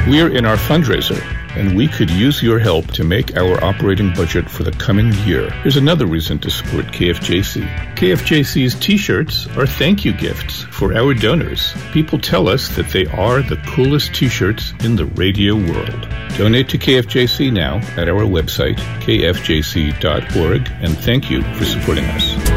We're in our fundraiser, and we could use your help to make our operating budget for the coming year. Here's another reason to support KFJC. KFJC's t-shirts are thank you gifts for our donors. People tell us that they are the coolest t-shirts in the radio world. Donate to KFJC now at our website, kfjc.org, and thank you for supporting us.